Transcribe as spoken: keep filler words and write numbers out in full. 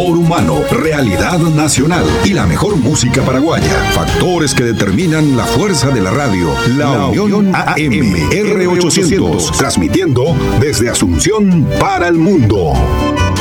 factor humano, realidad nacional y la mejor música paraguaya. Factores que determinan la fuerza de la radio. La, la Unión A M R ochocientos, transmitiendo desde Asunción para el mundo.